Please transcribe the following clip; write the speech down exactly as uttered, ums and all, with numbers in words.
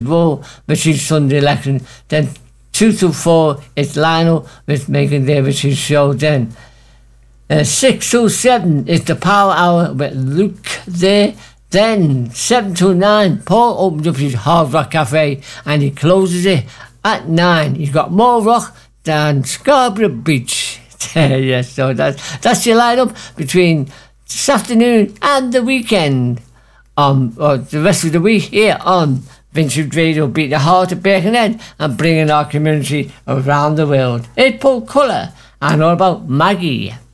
Vote, which is Sunday election. Then two to four, it's Lionel with Megan Davis' show then. Uh, six to seven is the Power Hour with Luke there. Then seven to nine, Paul opens up his Hard Rock Cafe and he closes it at nine. He's got more rock than Scarborough Beach. Yes, so that's, that's your lineup between this afternoon and the weekend. Um, or the rest of the week here on Vincent Radio, beating the heart of Birkenhead and bringing our community around the world. It's Paul Culler and all about Maggie.